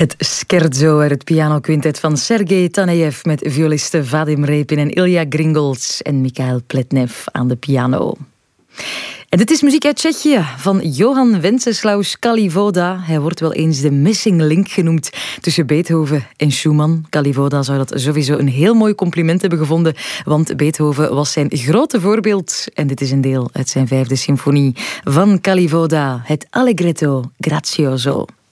Het scherzo uit het pianoquintet van Sergei Tanejev met violisten Vadim Repin en Ilya Gringolz en Mikhail Pletnev aan de piano. En dit is muziek uit Tsjechië van Johann Wenceslaus Kalivoda. Hij wordt wel eens de missing link genoemd tussen Beethoven en Schumann. Kalivoda zou dat sowieso een heel mooi compliment hebben gevonden, want Beethoven was zijn grote voorbeeld. En dit is een deel uit zijn 5e symfonie van Kalivoda, het Allegretto Grazioso.